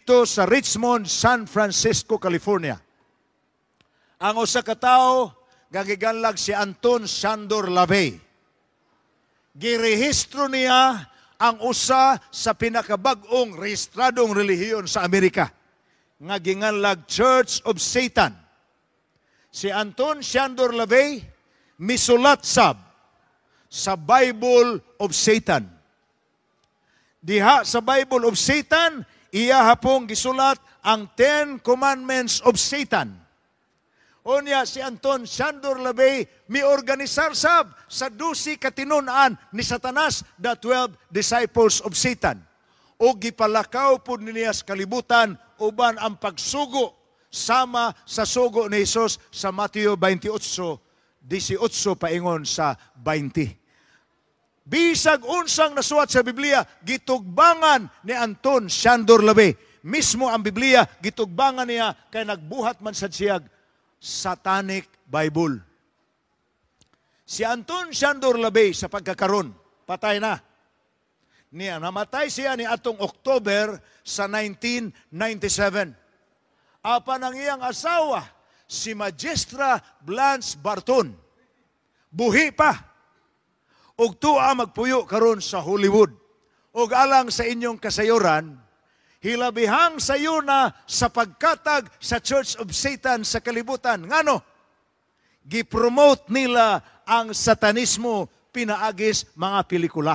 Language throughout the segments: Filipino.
dito sa Richmond, San Francisco, California. Ang usa ka tawo gagiganlag si Anton Sandor Lavey. Girehistro niya ang usa sa pinakabag-ong rehistradong relihiyon sa Amerika nga ginganlag Church of Satan. Si Anton Sandor Lavey misulat sab sa Bible of Satan. Diha sa Bible of Satan, iya hapong gisulat ang 10 Commandments of Satan. Unya si Anton Sandor Lavey miorganisar sab sa 12 katinunan ni Satanas, the 12 disciples of Satan. O gipalakaw pud niya sa kalibutan uban ang pagsugo sama sa sugo ni Jesus sa Mateo 28:18 paingon sa 20. Bisag unsang nasuwat sa Biblia, gitugbangan ni Anton Sandor Lavey. Mismo ang Biblia, gitugbangan niya kay nagbuhat man sa siyag Satanic Bible. Si Anton Sandor Lavey sa pagkakaron, patay na. Namatay siya ni atong October sa 1997. Apan ang iyang asawa, si Magistra Blanche Barton, buhi pa. Og tuwa magpuyo karon sa Hollywood. Og alang sa inyong kasayuran, hilabihang sayo na sa pagkatag sa Church of Satan sa kalibutan. Ngano? Gipromote nila ang satanismo pinaagis mga pelikula.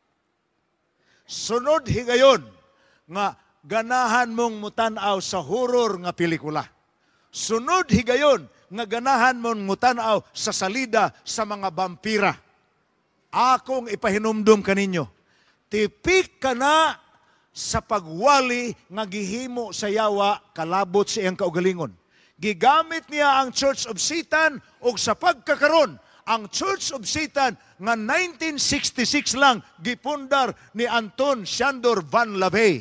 Sunod higayon nga ganahan mong mutanaw sa horror nga pelikula. Sunod higayon nga ganahan mong mutanaw sa salida sa mga vampira. Akong ipahinumdum kaninyo, tipik ka na sa pagwali nga gihimo sa yawa kalabot sa iyang kaugalingon. Gigamit niya ang Church of Satan o sa pagkakaron, ang Church of Satan nga 1966 lang gipundar ni Anton Sandor Van Lavey.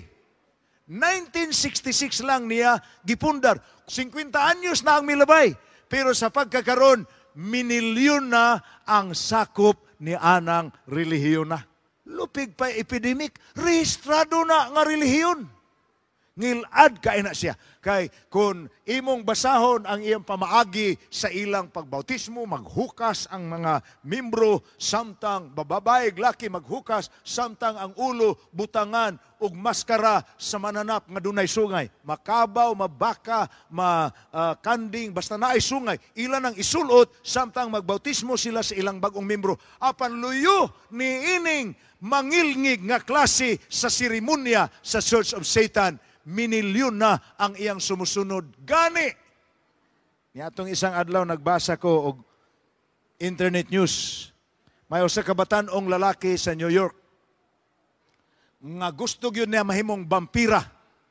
1966 lang niya gipundar. 50 anyos na ang milabay. Pero sa pagkakaron, minilyon na ang sakop ni anang relihiyon na. Lupig pa epidemic, rehistrado na nga relihiyon. Ngilad ka na siya. Kay kung imong basahon ang iyang pamaagi sa ilang pagbautismo, maghukas ang mga membro, samtang bababae, laki maghukas, samtang ang ulo, butangan, ug maskara sa mananap nga dunay sungay. Makabaw, mabaka, makanding, basta naay sungay. Ilan ang isulot, samtang magbautismo sila sa ilang bagong membro. Apan luyo ni ining mangilngig nga klase sa seremonya sa Church of Satan, minilyon na ang iyang sumusunod. Gani! Niatong isang adlaw nagbasa ko og internet news. May usa ka batan-ong lalaki sa New York nga gusto gyud niya mahimong vampira.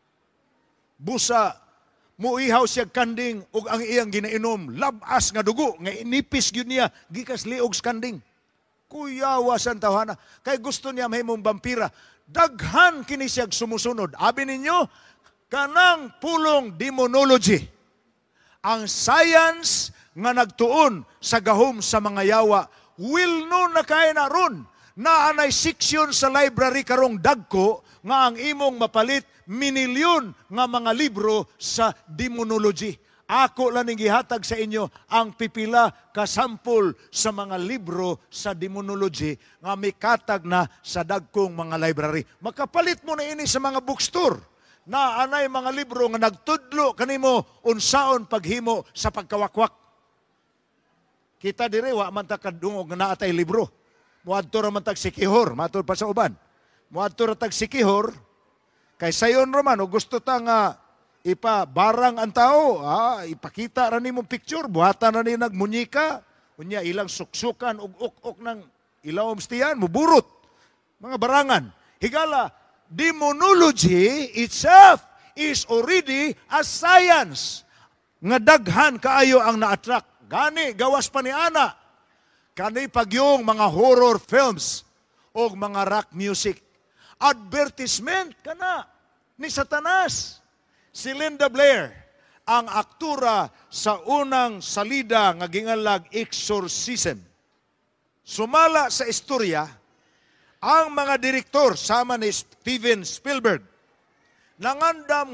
Busa muihaw siya kanding ug ang iyang ginainom labas nga dugo nga inipis gyud niya gikas liog sa kanding. Kuyawa sang tawhana kay gusto niya mahimong vampira. Daghan kini siyang sumusunod. Abi ninyo, kanang pulong demonology. Ang science nga nagtuon sa gahom sa mga yawa, will no na kaya na ron. Naanay section sa library karong dagko nga ang imong mapalit minilyon nga mga libro sa demonology. Ako lang gihatag sa inyo ang pipila ka sample sa mga libro sa demonology nga mikatag na sa dagkong mga library. Makapalit mo na ini sa mga bookstore na anay mga libro nga nagtudlo kanimo unsaon paghimo sa pagkawakwak. Kita dire wa man ta kadungog nga naatay libro. Muadto ra man tag sikihor, matud pa sa uban. Muadto ra tag sikihor kay sayon ra man gusto ta nga ipabarang ang tao, ipakita ra nimo picture, buhatan na ni nagmunyika, unya ilang suksukan ug uk-uk ng ilawom stiyan, muburot. Mga barangan. Higala, demonology itself is already a science. Nga daghan kaayo ang na-attract. Gani, gawas pa ni Ana. Kani pagyong mga horror films o mga rock music. Advertisement kana ni Satanas. Si Linda Blair, ang aktura sa unang salida nga gingalag Exorcism. Sumala sa istorya, ang mga direktor sama ni Steven Spielberg nangandam